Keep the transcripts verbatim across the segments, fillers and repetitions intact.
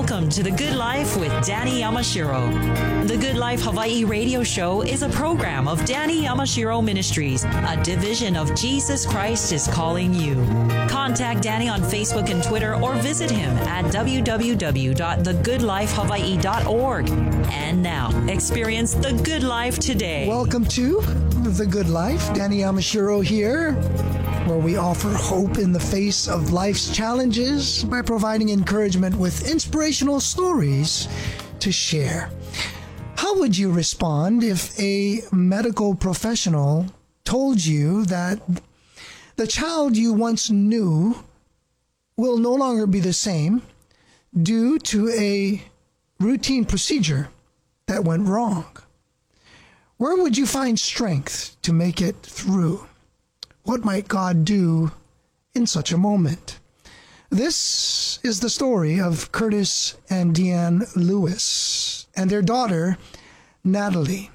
Welcome to The Good Life with Danny Yamashiro. The Good Life Hawaii radio show is a program of Danny Yamashiro Ministries, a division of Jesus Christ is Calling You. Contact Danny on Facebook and Twitter or visit him at w w w dot the good life hawaii dot org. And now, experience the good life today. Welcome to The Good Life. Danny Yamashiro here, where we offer hope in the face of life's challenges by providing encouragement with inspirational stories to share. How would you respond if a medical professional told you that the child you once knew will no longer be the same due to a routine procedure that went wrong? Where would you find strength to make it through? What might God do in such a moment? This is the story of Curtis and Deanne Lewis and their daughter, Natalie.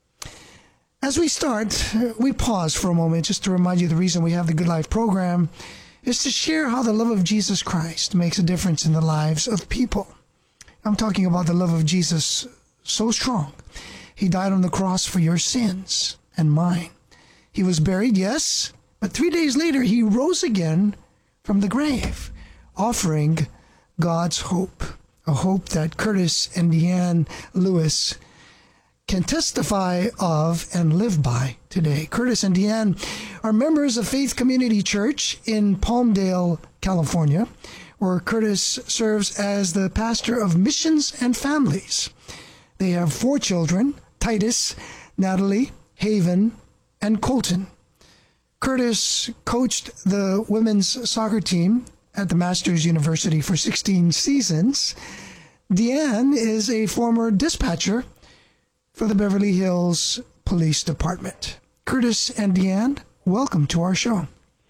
As we start, we pause for a moment just to remind you the reason we have the Good Life program is to share how the love of Jesus Christ makes a difference in the lives of people. I'm talking about the love of Jesus so strong. He died on the cross for your sins and mine. He was buried, yes, but three days later, he rose again from the grave, offering God's hope, a hope that Curtis and Deanne Lewis can testify of and live by today. Curtis and Deanne are members of Faith Community Church in Palmdale, California, where Curtis serves as the pastor of missions and families. They have four children: Titus, Natalie, Haven, and Colton. Curtis coached the women's soccer team at the Masters University for sixteen seasons. Deanne is a former dispatcher for the Beverly Hills Police Department. Curtis and Deanne, welcome to our show.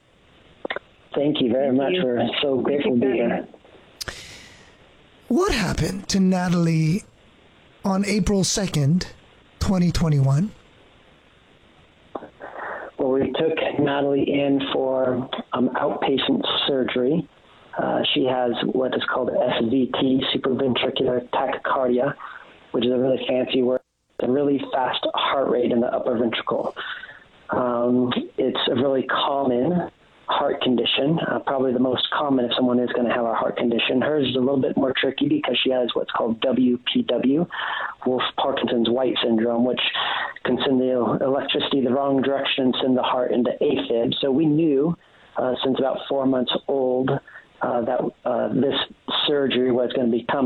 Thank you very Thank much. You. We're so grateful to be here. What happened to Natalie on April second, twenty twenty-one? Well, we took Natalie in for um, outpatient surgery. Uh, she has what is called S V T, supraventricular tachycardia, which is a really fancy word, a really fast heart rate in the upper ventricle. Um, it's a really common heart condition, uh, probably the most common if someone is going to have a heart condition. Hers is a little bit more tricky because she has what's called W P W, Wolff-Parkinson's White syndrome, which can send the electricity the wrong direction and send the heart into AFib. So we knew uh, since about four months old uh, that uh, this surgery was going to be coming.